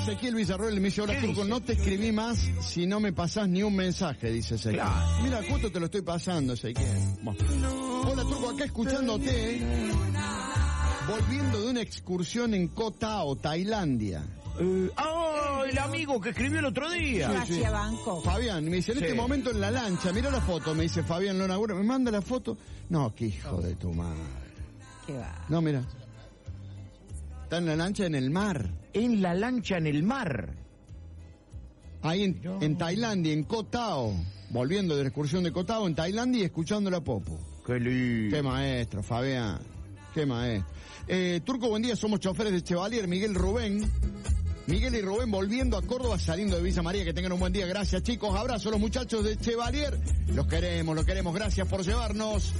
Ezequiel Villarroel me dice, hola Turco, no te escribí más si no me pasás ni un mensaje, dice Ezequiel. Claro. Mira, justo te lo estoy pasando, Ezequiel. Bueno. Hola Turco, acá escuchándote, volviendo de una excursión en Koh Tao, Tailandia. El amigo que escribió el otro día. Gracias, Banco. Fabián, me dice, en este momento en la lancha, mira la foto, me dice Fabián Lona, me manda la foto. No, qué hijo de tu madre. Qué va. No, mira. Está en la lancha en el mar. En la lancha en el mar. Ahí en Tailandia, en Koh Tao. Volviendo de la excursión de Koh Tao, en Tailandia y escuchando la Popo. Qué lindo. Qué maestro, Fabián. Qué maestro. Turco, buen día, somos choferes de Chevalier, Miguel y Rubén volviendo a Córdoba, saliendo de Villa María. Que tengan un buen día. Gracias, chicos. Abrazo a los muchachos de Chevalier. Los queremos. Gracias por llevarnos.